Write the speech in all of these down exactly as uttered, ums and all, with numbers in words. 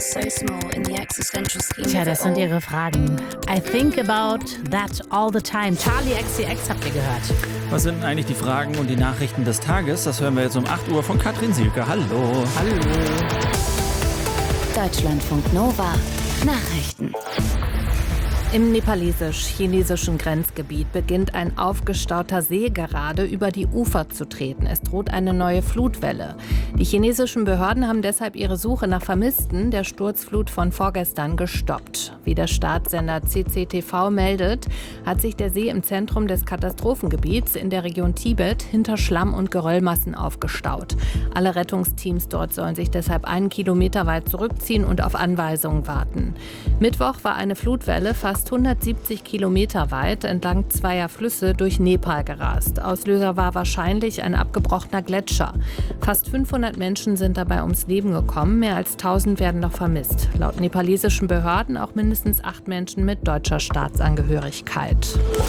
Tja, das sind ihre Fragen. I think about that all the time. Charli X C X habt ihr gehört. Was sind eigentlich die Fragen und die Nachrichten des Tages? Das hören wir jetzt um acht Uhr von Katrin Sielke. Hallo. Hallo. Deutschlandfunk Nova. Nachrichten. Im nepalesisch-chinesischen Grenzgebiet beginnt ein aufgestauter See gerade über die Ufer zu treten. Es droht eine neue Flutwelle. Die chinesischen Behörden haben deshalb ihre Suche nach Vermissten der Sturzflut von vorgestern gestoppt. Wie der Staatssender C C T V meldet, hat sich der See im Zentrum des Katastrophengebiets in der Region Tibet hinter Schlamm- und Geröllmassen aufgestaut. Alle Rettungsteams dort sollen sich deshalb einen Kilometer weit zurückziehen und auf Anweisungen warten. Mittwoch war eine Flutwelle fast hundertsiebzig Kilometer weit entlang zweier Flüsse durch Nepal gerast. Auslöser war wahrscheinlich ein abgebrochener Gletscher. Fast fünfhundert Menschen sind dabei ums Leben gekommen, mehr als tausend werden noch vermisst. Laut nepalesischen Behörden auch mindestens acht Menschen mit deutscher Staatsangehörigkeit.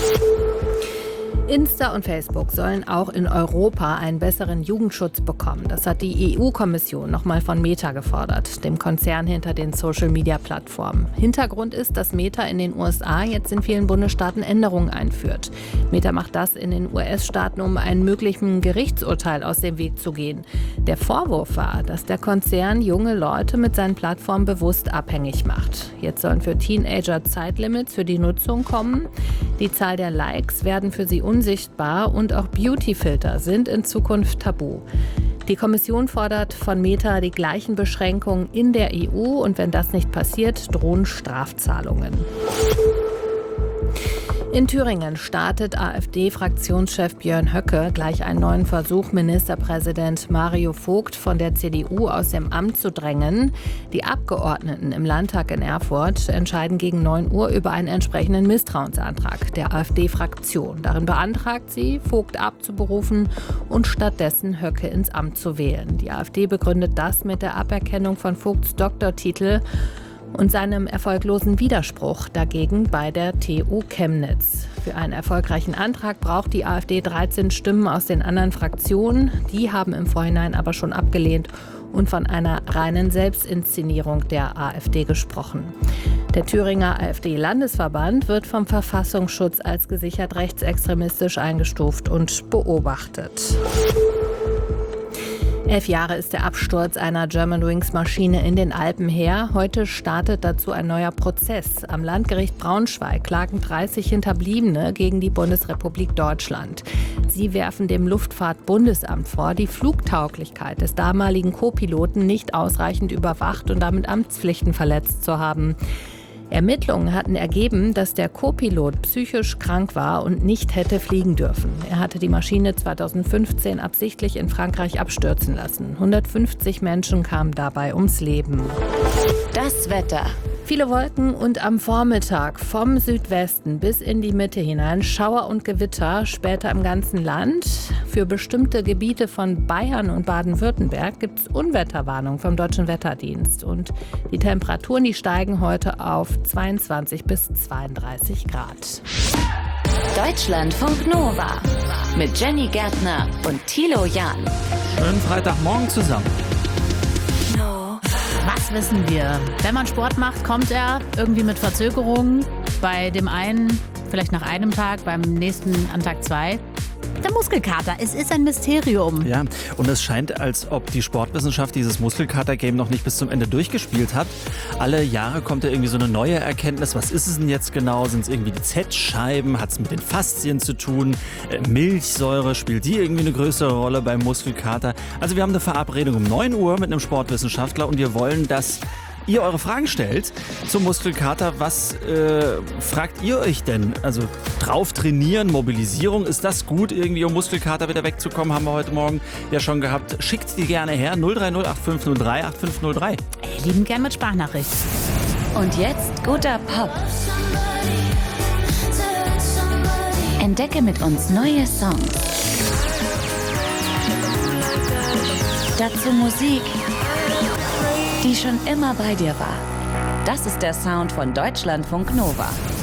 Insta und Facebook sollen auch in Europa einen besseren Jugendschutz bekommen. Das hat die E U-Kommission nochmal von Meta gefordert, dem Konzern hinter den Social-Media-Plattformen. Hintergrund ist, dass Meta in den U S A jetzt in vielen Bundesstaaten Änderungen einführt. Meta macht das in den U S-Staaten, um einem möglichen Gerichtsurteil aus dem Weg zu gehen. Der Vorwurf war, dass der Konzern junge Leute mit seinen Plattformen bewusst abhängig macht. Jetzt sollen für Teenager Zeitlimits für die Nutzung kommen. Die Zahl der Likes werden für sie unsichtbar und auch Beauty-Filter sind in Zukunft tabu. Die Kommission fordert von Meta die gleichen Beschränkungen in der E U und wenn das nicht passiert, drohen Strafzahlungen. In Thüringen startet AfD-Fraktionschef Björn Höcke gleich einen neuen Versuch, Ministerpräsident Mario Vogt von der C D U aus dem Amt zu drängen. Die Abgeordneten im Landtag in Erfurt entscheiden gegen neun Uhr über einen entsprechenden Misstrauensantrag der AfD-Fraktion. Darin beantragt sie, Vogt abzuberufen und stattdessen Höcke ins Amt zu wählen. Die AfD begründet das mit der Aberkennung von Vogts Doktortitel und seinem erfolglosen Widerspruch dagegen bei der T U Chemnitz. Für einen erfolgreichen Antrag braucht die AfD dreizehn Stimmen aus den anderen Fraktionen. Die haben im Vorhinein aber schon abgelehnt und von einer reinen Selbstinszenierung der AfD gesprochen. Der Thüringer AfD-Landesverband wird vom Verfassungsschutz als gesichert rechtsextremistisch eingestuft und beobachtet. Elf Jahre ist der Absturz einer Germanwings-Maschine in den Alpen her. Heute startet dazu ein neuer Prozess. Am Landgericht Braunschweig klagen dreißig Hinterbliebene gegen die Bundesrepublik Deutschland. Sie werfen dem Luftfahrtbundesamt vor, die Flugtauglichkeit des damaligen Co-Piloten nicht ausreichend überwacht und damit Amtspflichten verletzt zu haben. Ermittlungen hatten ergeben, dass der Co-Pilot psychisch krank war und nicht hätte fliegen dürfen. Er hatte die Maschine zweitausendfünfzehn absichtlich in Frankreich abstürzen lassen. hundertfünfzig Menschen kamen dabei ums Leben. Das Wetter. Viele Wolken und am Vormittag vom Südwesten bis in die Mitte hinein Schauer und Gewitter, später im ganzen Land. Für bestimmte Gebiete von Bayern und Baden-Württemberg gibt es Unwetterwarnung vom Deutschen Wetterdienst. Und die Temperaturen, die steigen heute auf zweiundzwanzig bis zweiunddreißig Grad. Deutschlandfunk Nova mit Jenny Gärtner und Thilo Jahn. Schönen Freitagmorgen zusammen. Was wissen wir? Wenn man Sport macht, kommt er irgendwie mit Verzögerungen. Bei dem einen vielleicht nach einem Tag, beim nächsten an Tag zwei. Der Muskelkater, es ist ein Mysterium. Ja, und es scheint, als ob die Sportwissenschaft dieses Muskelkater-Game noch nicht bis zum Ende durchgespielt hat. Alle Jahre kommt da irgendwie so eine neue Erkenntnis. Was ist es denn jetzt genau? Sind es irgendwie die Z-Scheiben? Hat es mit den Faszien zu tun? Äh, Milchsäure, spielt die irgendwie eine größere Rolle beim Muskelkater? Also wir haben eine Verabredung um neun Uhr mit einem Sportwissenschaftler und wir wollen, dass ihr eure Fragen stellt zum Muskelkater. Was äh, fragt ihr euch denn? Also drauf trainieren, Mobilisierung, ist das gut, irgendwie um Muskelkater wieder wegzukommen? Haben wir heute Morgen ja schon gehabt. Schickt die gerne her, null drei null acht fünf null drei acht fünf null drei. Ey, lieben gern mit Sprachnachricht. Und jetzt guter Pop. Entdecke mit uns neue Songs. Dazu Musik, die schon immer bei dir war. Das ist der Sound von Deutschlandfunk Nova.